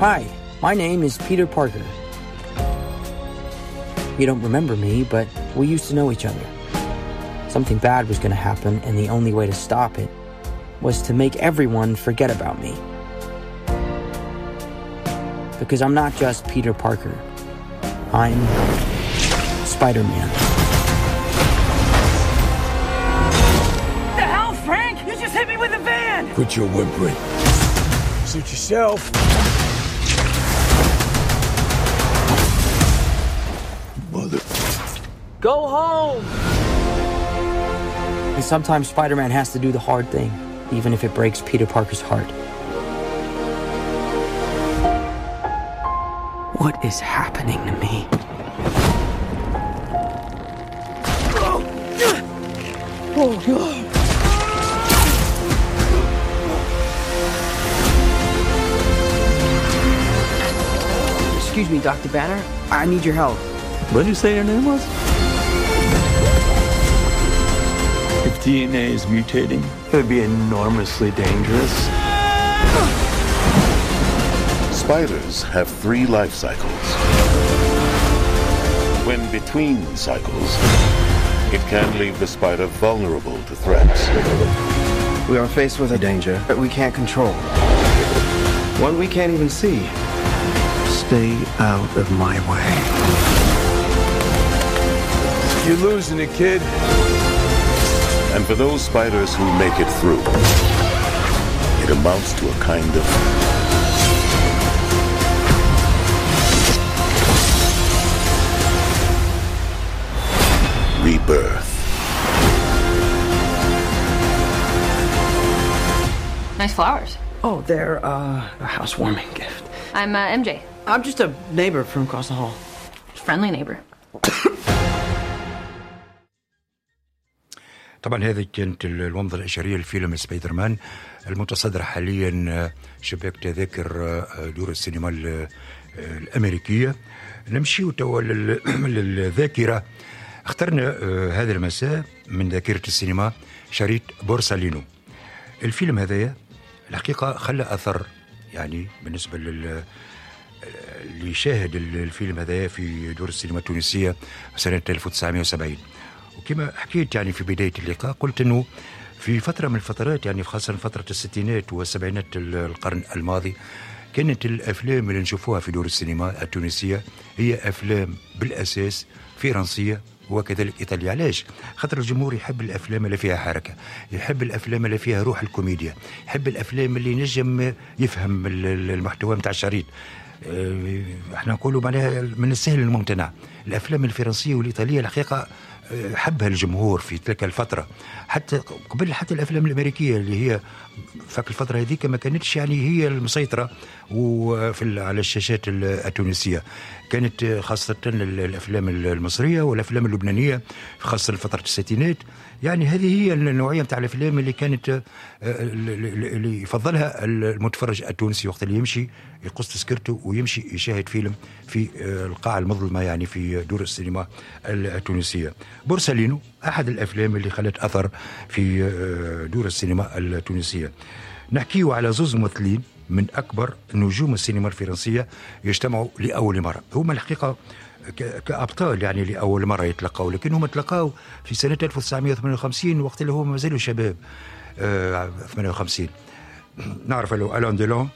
Hi, my name is Peter Parker. You don't remember me, but we used to know each other. Something bad was going to happen, and the only way to stop it was to make everyone forget about me. Because I'm not just Peter Parker. I'm Spider-Man. The hell, Frank? You just hit me with a van! Quit your whimpering. Suit yourself. Mother. Go home! And sometimes Spider-Man has to do the hard thing, even if it breaks Peter Parker's heart. What is happening to me? Oh, God. Excuse me, Dr. Banner. I need your help. What did you say your name was? If DNA is mutating, it would be enormously dangerous. Spiders have 3 life cycles. When between cycles, it can leave the spider vulnerable to threats. We are faced with a danger that we can't control. One we can't even see. Stay out of my way. You're losing it, kid. And for those spiders who make it through, it amounts to a kind of rebirth. Nice flowers. Oh, they're a housewarming gift. I'm MJ. I'm just a neighbor from across the hall. Friendly neighbor. طبعا هذه كانت الومضة الإشارية لفيلم سبايدر مان المتصدر حاليا شباك تذاكر دور السينما الأمريكية. نمشي توا للذاكرة. اخترنا هذا المساء من ذاكرة السينما شريط بورسالينو. الفيلم هذايا الحقيقة خلى أثر يعني بالنسبة اللي شاهد الفيلم هذايا في دور السينما التونسية سنة 1970. وكما حكيت يعني في بداية اللقاء قلت أنه في فترة من الفترات يعني خاصة فترة الستينات والسبعينات القرن الماضي كانت الأفلام اللي نشوفوها في دور السينما التونسية هي أفلام بالأساس فرنسية وكذلك إيطاليا. علاش؟ خاطر الجمهور يحب الأفلام اللي فيها حركة، يحب الأفلام اللي فيها روح الكوميديا، يحب الأفلام اللي نجم يفهم المحتوى متاع الشريط. احنا نقولوا معناها من السهل الممتنع. الأفلام الفرنسية والإيطالية الحقيقة حبها الجمهور في تلك الفترة، حتى قبل حتى الأفلام الأمريكية اللي هي فك الفترة هذيك ما كانتش يعني هي المسيطرة على الشاشات التونسية. كانت خاصة الأفلام المصرية والأفلام اللبنانية خاصة فترة الستينات. يعني هذه هي النوعية متاع الأفلام اللي كانت اللي يفضلها المتفرج التونسي وقت اللي يمشي يقص تذكرته ويمشي يشاهد فيلم في القاعة المظلمة يعني في دور السينما التونسية. بورسالينو أحد الأفلام اللي خلت أثر في دور السينما التونسية. نحكيه على زوز ممثلين من أكبر نجوم السينما الفرنسية يجتمعوا لأول مرة. هما الحقيقة كأبطال يعني لأول مرة يتلقوا، لكن هم تلقاوا في سنة 1958 وقت اللي هم ما زالوا شباب. 58 نعرف له ألان ديلون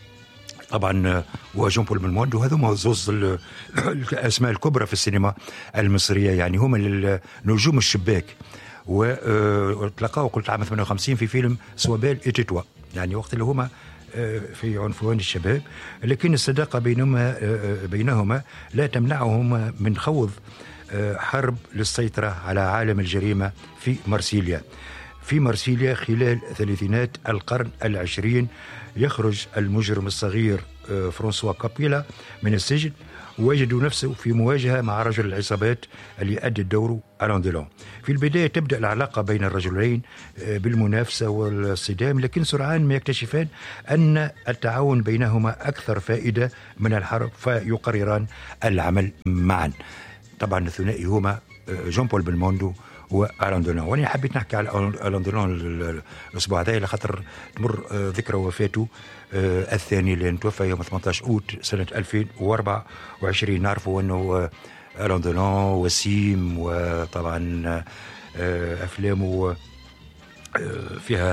طبعا وجون بول بلموند، وهذوما زوز الأسماء الكبرى في السينما المصرية يعني هم نجوم الشباك. وتلقاوا قلت عام 58 في فيلم سوابيل إتيتوا يعني وقت اللي هما في عنفوان الشباب، لكن الصداقة بينهما لا تمنعهم من خوض حرب للسيطرة على عالم الجريمة في مارسيليا خلال ثلاثينات القرن العشرين. يخرج المجرم الصغير فرانسوا كابيلا من السجن ويجد نفسه في مواجهة مع رجل العصابات اللي يؤدي دوره ألان ديلون. في البداية تبدأ العلاقة بين الرجلين بالمنافسة والصدام، لكن سرعان ما يكتشفان أن التعاون بينهما أكثر فائدة من الحرب فيقرران العمل معا. طبعا الثنائي هما جون بول بلموندو وألان دولون. وأنا حبيت نحكي على ألان دولون الأسبوع هذا لخاطر تمر ذكرى وفاته الثاني اللي توفى يوم 18 أوت سنة 2024. نعرفوا أنه ألان دولون وسيم، وطبعا أفلامه فيها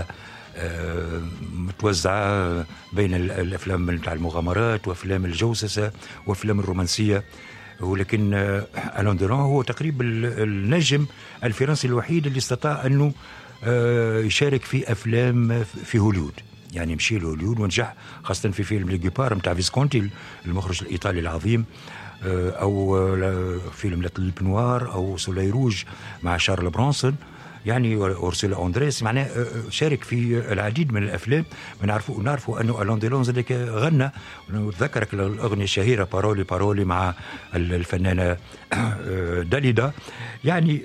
متوزعة بين الأفلام نتاع المغامرات وأفلام الجوسسة وأفلام الرومانسية. ولكن ألان دولون هو تقريبا النجم الفرنسي الوحيد اللي استطاع أنه يشارك في أفلام في هوليود، يعني مشي لهوليود ونجح، خاصة في فيلم ليجيبار متاع فيسكونتي المخرج الإيطالي العظيم، أو فيلم لطل نوار، أو سولاي روج مع شارل برونسون، يعني أورسولا أندريس. معناه شارك في العديد من الأفلام. نعرفوا أنه ألان دولون زادك غنى، نتذكرك الأغنية الشهيرة بارولي بارولي مع الفنانة داليدا. يعني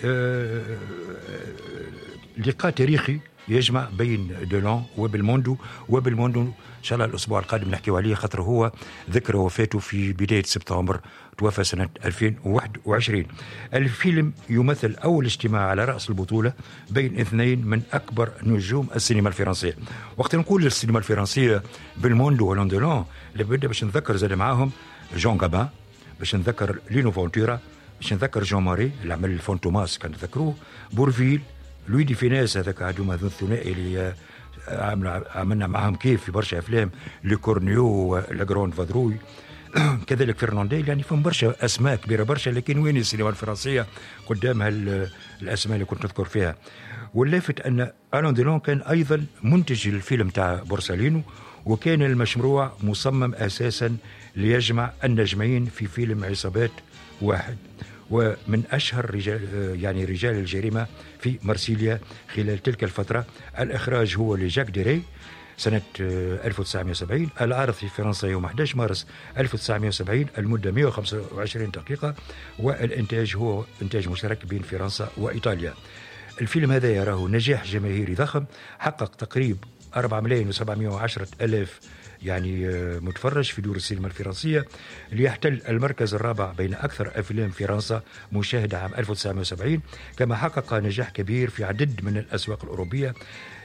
لقاء تاريخي يجمع بين دولون وبالموندو. إن شاء الله الأسبوع القادم نحكيو عليه، خاطر هو ذكرى وفاته في بداية سبتمبر، توفى سنة 2021. الفيلم يمثل أول اجتماع على رأس البطولة بين اثنين من أكبر نجوم السينما الفرنسية. وقت نقول السينما الفرنسية بالموندو وألان دولون، لابد باش نذكر زاد معاهم جون غابان، باش نذكر لينو فونتورا، باش نذكر جون ماري اللي عمل الفون توماس كان تذكروه، بورفيل، لوي دي فيناس، هذاك هذوما الثنائي اللي عملنا معهم كيف في برشا افلام، لو كورنيو ولا جروند فادروي، كذلك فرنانديل. يعني فهم برشا اسماء كبيره برشا، لكن وين السينما الفرنسيه قدامها الاسماء اللي كنت نذكر فيها. واللافت ان ألان دولون كان ايضا منتج الفيلم تاع بورسالينو، وكان المشروع مصمم اساسا ليجمع النجمين في فيلم عصابات واحد، ومن أشهر رجال الجريمة في مرسيليا خلال تلك الفترة. الإخراج هو لجاك ديري سنة 1970. العرض في فرنسا يوم 11 مارس 1970، المدة 125 دقيقة، والإنتاج هو إنتاج مشترك بين فرنسا وإيطاليا. الفيلم هذا يراه نجاح جماهيري ضخم، حقق تقريب 4,710,000 يعني متفرج في دور السينما الفرنسية، ليحتل المركز الرابع بين أكثر أفلام فرنسا مشاهدة عام 1970. كما حقق نجاح كبير في عدد من الأسواق الأوروبية.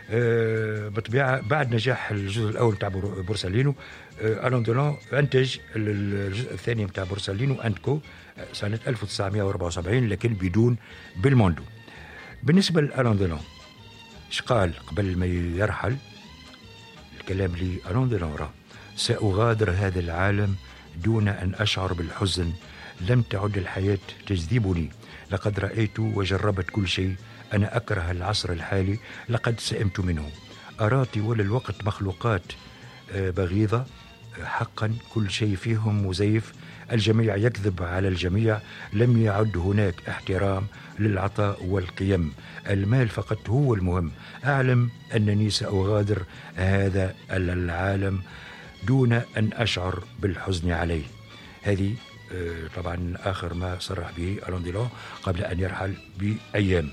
بطبيعة بعد نجاح الجزء الأول بتاع بورسالينو، ألان دولون أنتج الجزء الثاني بتاع بورسالينو أندكو سنة 1974، لكن بدون بالموندو. بالنسبة لألان دولون، ايش قال قبل ما يرحل؟ الكلام لألان دولون: سأغادر هذا العالم دون أن أشعر بالحزن، لم تعد الحياة تجذبني، لقد رأيت وجربت كل شيء، أنا أكره العصر الحالي، لقد سئمت منه، أرى طوال الوقت مخلوقات بغيضة، حقا كل شيء فيهم مزيف، الجميع يكذب على الجميع، لم يعد هناك احترام للعطاء والقيم، المال فقط هو المهم، أعلم أنني سأغادر هذا العالم دون أن أشعر بالحزن عليه. هذه طبعا آخر ما صرح به ألان دولون قبل أن يرحل بأيام.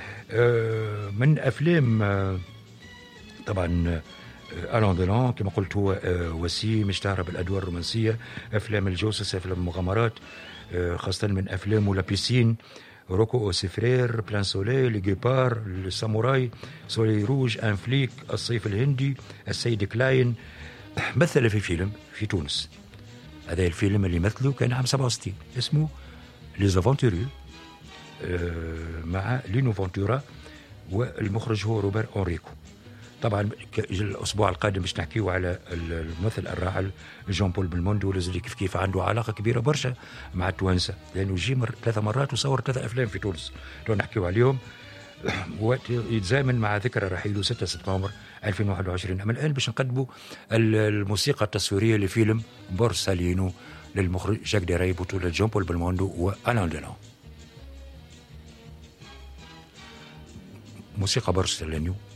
من أفلام طبعا ألان دولون كما قلت هو وسيم، اشتهر بالأدوار الرومانسية، أفلام الجوسس، أفلام المغامرات، خاصة من أفلامه لا بيسين، روكو أو سفرير، بلان سولي، ليجيبار، الساموراي، سولي روج، أن فليك، الصيف الهندي، السيد كلاين. مثل في فيلم في تونس، هذا الفيلم اللي مثله كان عام 67 اسمه لي افونتوريو مع لينو فونتورا، والمخرج هو روبر أونريكو. طبعا الأسبوع القادم باش نحكيو على الممثل الراحل جون بول بلموندو، اللي كيف عنده علاقة كبيرة برشا مع التوانسة، لأنه جي 3 مرات وصور 3 أفلام في تونس، لو نحكيو عليهم يتزامن مع ذكرى رحيله 6 سبتمبر 2021. أما الآن باش نقدموا الموسيقى التصويرية لفيلم بورسالينو للمخرج جاك ديراي، بطولة جون بول بلموندو وألان دولون. موسيقى بورسالينو